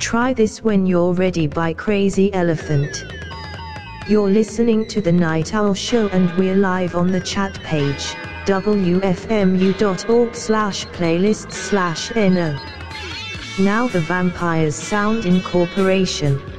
Try This When You're Ready by Crazy Elephant. You're listening to The Night Owl Show and we're live on the chat page, wfmu.org/playlists/no. Now the Vampires Sound Incorporation.